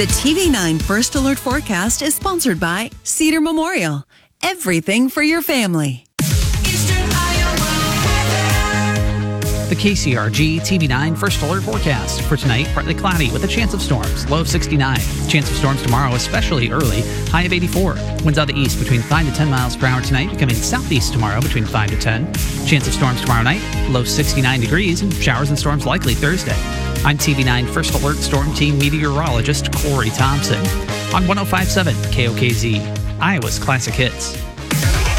The TV9 First Alert Forecast is sponsored by Cedar Memorial. Everything for your family. The KCRG TV9 First Alert Forecast. For tonight, partly cloudy with a chance of storms. Low of 69. Chance of storms tomorrow, especially early. High of 84. Winds out of the east between 5 to 10 miles per hour tonight. Becoming southeast tomorrow between 5 to 10. Chance of storms tomorrow night. Low 69 degrees and showers and storms likely Thursday. I'm TV9 First Alert Storm Team Meteorologist Corey Thompson on 105.7 KOKZ, Iowa's Classic Hits.